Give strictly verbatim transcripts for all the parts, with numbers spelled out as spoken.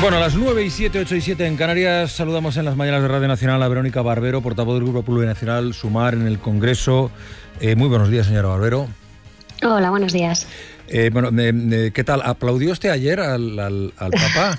Bueno, a las nueve y siete, ocho y siete en Canarias, saludamos en las mañanas de Radio Nacional a Verónica Barbero, portavoz del Grupo Plurinacional Sumar en el Congreso. Eh, muy buenos días, señora Barbero. Hola, buenos días. Eh, bueno, eh, eh, ¿qué tal? ¿Aplaudió usted ayer al, al, al Papa?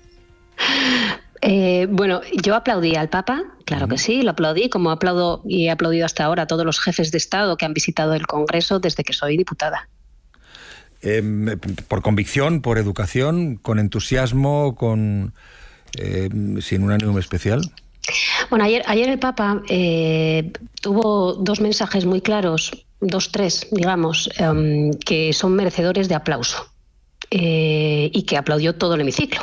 eh, bueno, yo aplaudí al Papa, claro uh-huh. que sí, lo aplaudí, como aplaudo y he aplaudido hasta ahora a todos los jefes de Estado que han visitado el Congreso desde que soy diputada. Eh, por convicción, por educación, con entusiasmo, con eh, sin un ánimo especial. Bueno, ayer, ayer el Papa eh, tuvo dos mensajes muy claros, dos, tres, digamos, um, que son merecedores de aplauso eh, y que aplaudió todo el hemiciclo.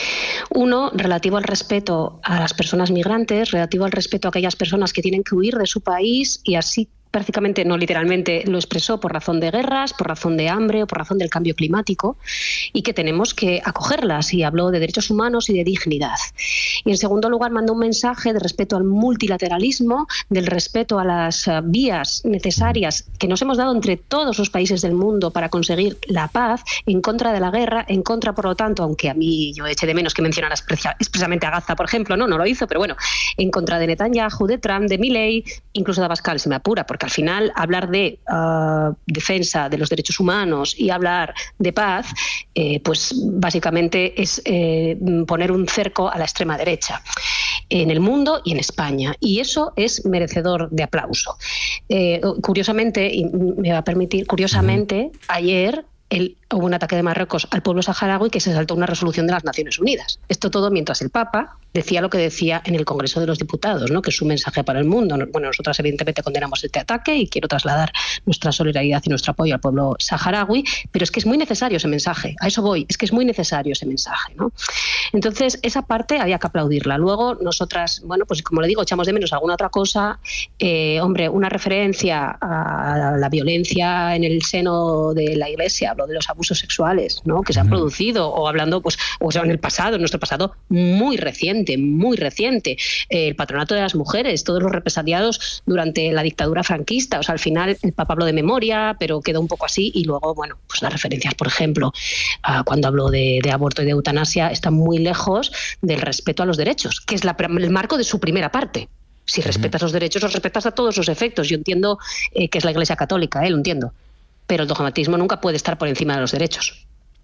Uno, relativo al respeto a las personas migrantes, relativo al respeto a aquellas personas que tienen que huir de su país y así prácticamente, no literalmente, lo expresó por razón de guerras, por razón de hambre o por razón del cambio climático y que tenemos que acogerlas, y habló de derechos humanos y de dignidad. Y en segundo lugar mandó un mensaje de respeto al multilateralismo, del respeto a las uh, vías necesarias que nos hemos dado entre todos los países del mundo para conseguir la paz, en contra de la guerra, en contra, por lo tanto, aunque a mí yo eché de menos que mencionara expresamente a Gaza, por ejemplo, no, no lo hizo, pero bueno, en contra de Netanyahu, de Trump, de Milei, incluso de Abascal, si me apura, porque al final hablar de uh, defensa de los derechos humanos y hablar de paz, eh, pues básicamente es eh, poner un cerco a la extrema derecha en el mundo y en España, y eso es merecedor de aplauso. Eh, curiosamente, y me va a permitir, curiosamente, uh-huh. ayer el, hubo un ataque de Marruecos al pueblo saharaui que se saltó una resolución de las Naciones Unidas. Esto todo mientras el Papa decía lo que decía en el Congreso de los Diputados, ¿no? Que es su mensaje para el mundo. Bueno, nosotras evidentemente condenamos este ataque y quiero trasladar nuestra solidaridad y nuestro apoyo al pueblo saharaui, pero es que es muy necesario ese mensaje, a eso voy, es que es muy necesario ese mensaje, ¿no? Entonces, esa parte había que aplaudirla. Luego, nosotras, bueno, pues como le digo, echamos de menos alguna otra cosa. Eh, hombre, una referencia a la violencia en el seno de la Iglesia, hablo de los abusos sexuales, ¿no? Que se han producido, o hablando, pues, o sea, en el pasado, en nuestro pasado muy reciente, muy reciente, eh, el patronato de las mujeres, todos los represaliados durante la dictadura franquista. O sea, al final el Papa habló de memoria, pero quedó un poco así, y luego, bueno, pues las referencias, por ejemplo, uh, cuando habló de, de aborto y de eutanasia, están muy lejos del respeto a los derechos, que es la, el marco de su primera parte. Si respetas los derechos, los respetas a todos los efectos. Yo entiendo eh, que es la Iglesia Católica, eh, lo entiendo, pero el dogmatismo nunca puede estar por encima de los derechos.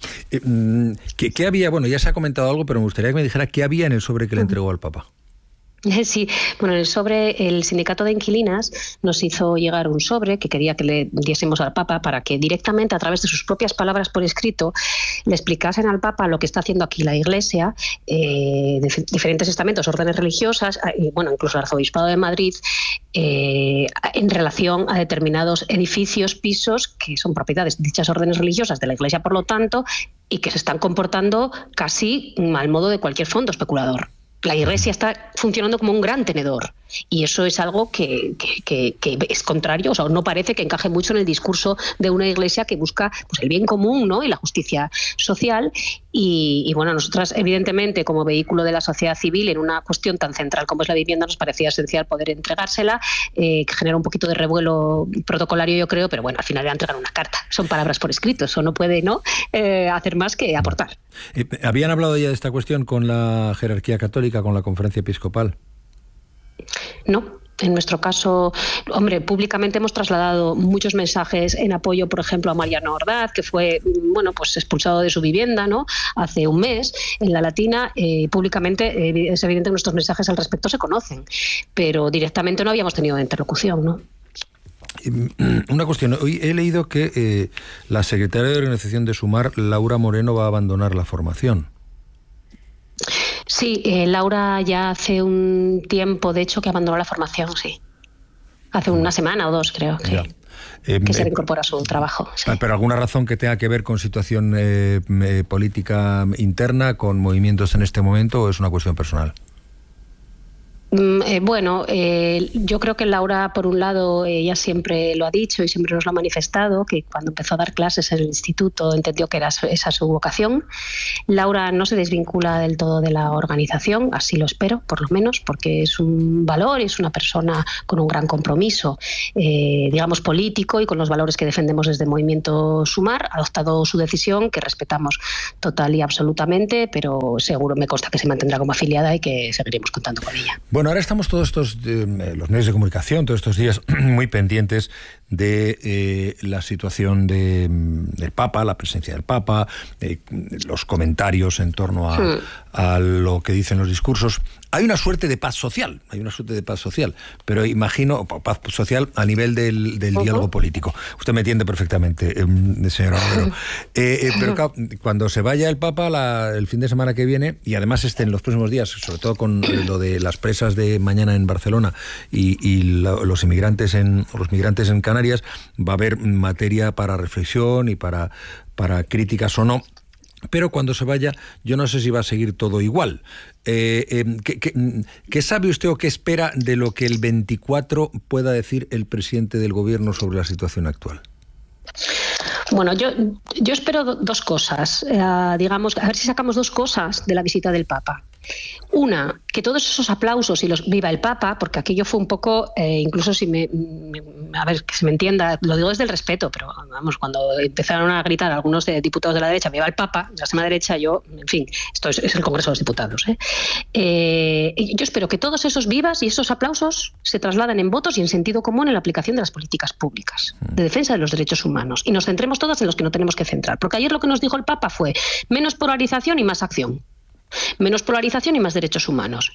¿Qué, qué había? Bueno, ya se ha comentado algo, pero me gustaría que me dijera qué había en el sobre que le entregó al Papa. Sí, bueno, en el sobre, el sindicato de inquilinas nos hizo llegar un sobre que quería que le diésemos al Papa para que directamente, a través de sus propias palabras por escrito, le explicasen al Papa lo que está haciendo aquí la Iglesia, eh, de diferentes estamentos, órdenes religiosas, y bueno, incluso el Arzobispado de Madrid, eh, en relación a determinados edificios, pisos, que son propiedades de dichas órdenes religiosas de la Iglesia, por lo tanto, y que se están comportando casi al modo de cualquier fondo especulador. La Iglesia está funcionando como un gran tenedor, y eso es algo que, que, que, que es contrario, o sea, no parece que encaje mucho en el discurso de una Iglesia que busca, pues, el bien común, ¿no? Y la justicia social. Y, y bueno, nosotras, evidentemente, como vehículo de la sociedad civil en una cuestión tan central como es la vivienda, nos parecía esencial poder entregársela, eh, que genera un poquito de revuelo protocolario, yo creo, pero bueno, al final era entregar una carta. Son palabras por escrito, eso no puede, ¿no?, eh, hacer más que aportar. Eh, ¿Habían hablado ya de esta cuestión con la jerarquía católica, con la Conferencia Episcopal? No. En nuestro caso, hombre, públicamente hemos trasladado muchos mensajes en apoyo, por ejemplo, a Mariano Ordaz, que fue, bueno, pues expulsado de su vivienda, ¿no?, hace un mes en La Latina. Eh, públicamente, eh, es evidente que nuestros mensajes al respecto se conocen, pero directamente no habíamos tenido interlocución, ¿no? Una cuestión, hoy he leído que eh, la secretaria de organización de Sumar, Laura Moreno, va a abandonar la formación. Sí, eh, Laura ya hace un tiempo, de hecho, que abandonó la formación, sí. Hace una semana o dos, creo, que, eh, que se reincorpora a su trabajo. Sí. ¿Pero alguna razón que tenga que ver con situación eh, eh, política interna, con movimientos en este momento, o es una cuestión personal? Eh, bueno, eh, yo creo que Laura, por un lado, ella siempre lo ha dicho y siempre nos lo ha manifestado, que cuando empezó a dar clases en el instituto entendió que era esa su vocación. Laura no se desvincula del todo de la organización, así lo espero, por lo menos, porque es un valor, es una persona con un gran compromiso, eh, digamos, político y con los valores que defendemos desde Movimiento Sumar. Ha adoptado su decisión, que respetamos total y absolutamente, pero seguro me consta que se mantendrá como afiliada y que seguiremos contando con ella. Bueno, ahora estamos todos estos, eh, los medios de comunicación, todos estos días muy pendientes de eh, la situación de, del Papa, la presencia del Papa, eh, los comentarios en torno a, hmm. a lo que dicen los discursos. Hay una suerte de paz social, hay una suerte de paz social, pero imagino, paz social a nivel del, del uh-huh. diálogo político. Usted me entiende perfectamente, eh, señora Barbero. Eh, eh, pero claro, cuando se vaya el Papa la, el fin de semana que viene, y además esté en los próximos días, sobre todo con eh, lo de las presas de mañana en Barcelona y, y lo, los inmigrantes en los migrantes en Canarias, va a haber materia para reflexión y para, para críticas o no. Pero cuando se vaya, yo no sé si va a seguir todo igual. Eh, eh, ¿qué, qué, ¿Qué sabe usted o qué espera de lo que el veinticuatro pueda decir el presidente del gobierno sobre la situación actual? Bueno, yo, yo espero dos cosas. Eh, digamos, a ver si sacamos dos cosas de la visita del Papa. Una, que todos esos aplausos y los viva el Papa, porque aquello fue un poco, eh, incluso si me, me, a ver, que se me entienda, lo digo desde el respeto, pero vamos, cuando empezaron a gritar algunos de diputados de la derecha, viva el Papa, de la extrema derecha, yo, en fin, esto es, es el Congreso de los Diputados. ¿eh? Eh, yo espero que todos esos vivas y esos aplausos se trasladen en votos y en sentido común en la aplicación de las políticas públicas de defensa de los derechos humanos, y nos centremos todos en los que no tenemos que centrar, porque ayer lo que nos dijo el Papa fue menos polarización y más acción. Menos polarización y más derechos humanos.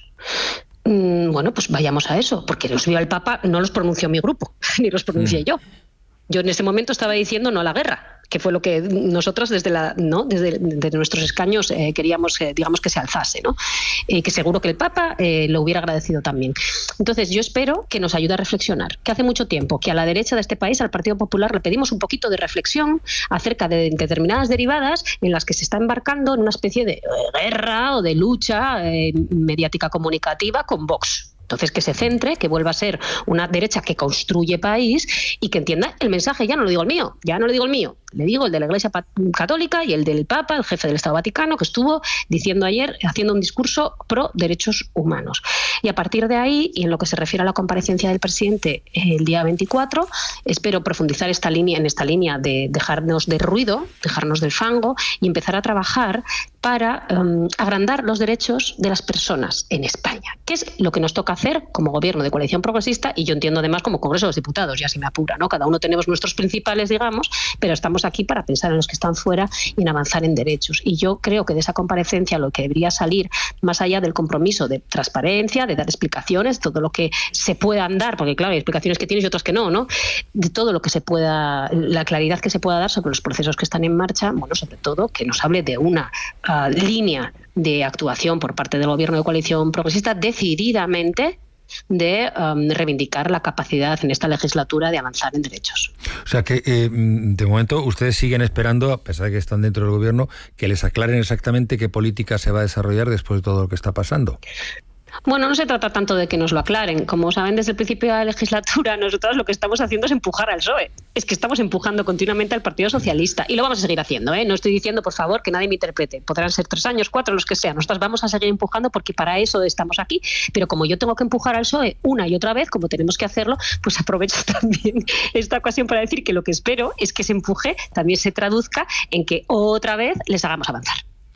Mm, bueno, pues vayamos a eso, porque los viva el Papa no los pronunció mi grupo, ni los pronuncié mm. yo. Yo en ese momento estaba diciendo no a la guerra, que fue lo que nosotros desde la no desde, desde nuestros escaños eh, queríamos eh, digamos que se alzase, ¿no? Eh, que seguro que el Papa eh, lo hubiera agradecido también. Entonces yo espero que nos ayude a reflexionar, que hace mucho tiempo que a la derecha de este país, al Partido Popular, le pedimos un poquito de reflexión acerca de determinadas derivadas en las que se está embarcando en una especie de guerra o de lucha eh, mediática comunicativa con Vox. Entonces, que se centre, que vuelva a ser una derecha que construye país y que entienda el mensaje. Ya no lo digo el mío, ya no lo digo el mío. Le digo el de la Iglesia Católica y el del Papa, el jefe del Estado Vaticano, que estuvo diciendo ayer, haciendo un discurso pro derechos humanos. Y a partir de ahí, y en lo que se refiere a la comparecencia del presidente el día veinticuatro, espero profundizar esta línea, en esta línea de dejarnos de ruido, dejarnos del fango y empezar a trabajar para um, agrandar los derechos de las personas en España, que es lo que nos toca hacer como gobierno de coalición progresista, y yo entiendo además como Congreso de los Diputados, ya si me apura, ¿no? Cada uno tenemos nuestros principales, digamos, pero estamos aquí para pensar en los que están fuera y en avanzar en derechos. Y yo creo que de esa comparecencia lo que debería salir, más allá del compromiso de transparencia, de dar explicaciones, todo lo que se puedan dar, porque claro, hay explicaciones que tienes y otras que no, ¿no? De todo lo que se pueda, la claridad que se pueda dar sobre los procesos que están en marcha, bueno, sobre todo que nos hable de una uh, línea de actuación por parte del gobierno de coalición progresista decididamente de um, reivindicar la capacidad en esta legislatura de avanzar en derechos. O sea que eh, de momento ustedes siguen esperando, a pesar de que están dentro del gobierno, que les aclaren exactamente qué política se va a desarrollar después de todo lo que está pasando. Bueno, no se trata tanto de que nos lo aclaren. Como saben, desde el principio de la legislatura, nosotros lo que estamos haciendo es empujar al P S O E. Es que estamos empujando continuamente al Partido Socialista. Y lo vamos a seguir haciendo, ¿eh? No estoy diciendo, por favor, que nadie me interprete. Podrán ser tres años, cuatro, los que sean. Nosotros vamos a seguir empujando porque para eso estamos aquí. Pero como yo tengo que empujar al P S O E una y otra vez, como tenemos que hacerlo, pues aprovecho también esta ocasión para decir que lo que espero es que ese empuje también se traduzca en que otra vez les hagamos avanzar.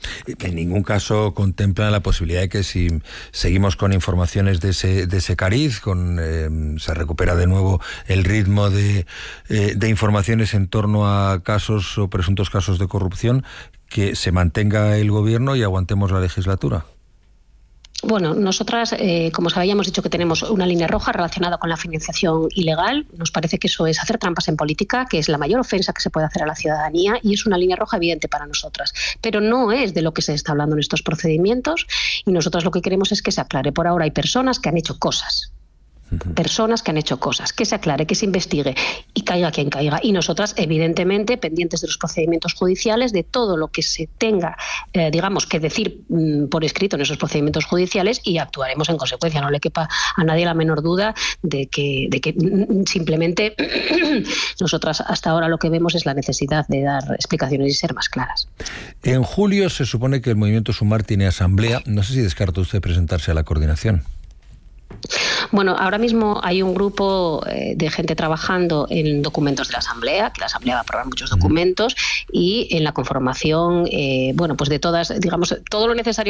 En ningún caso contemplan la posibilidad de que si seguimos con informaciones de ese, de ese cariz, con, eh, se recupera de nuevo el ritmo de, eh, de informaciones en torno a casos o presuntos casos de corrupción, que se mantenga el gobierno y aguantemos la legislatura. Bueno, nosotras, eh, como os habíamos dicho que tenemos una línea roja relacionada con la financiación ilegal, nos parece que eso es hacer trampas en política, que es la mayor ofensa que se puede hacer a la ciudadanía y es una línea roja evidente para nosotras. Pero no es de lo que se está hablando en estos procedimientos y nosotras lo que queremos es que se aclare. Por ahora hay personas que han hecho cosas. uh-huh. personas que han hecho cosas, que se aclare, que se investigue y caiga quien caiga. Y nosotras, evidentemente, pendientes de los procedimientos judiciales, de todo lo que se tenga, eh, digamos, que decir mm, por escrito en esos procedimientos judiciales, y actuaremos en consecuencia. No le quepa a nadie la menor duda de que, de que mm, simplemente nosotras hasta ahora lo que vemos es la necesidad de dar explicaciones y ser más claras. En julio se supone que el Movimiento Sumar tiene asamblea. No sé si descarta usted presentarse a la coordinación. Bueno, ahora mismo hay un grupo eh, de gente trabajando en documentos de la Asamblea, que la Asamblea va a aprobar muchos documentos, y en la conformación, eh, bueno, pues de todas, digamos, todo lo necesario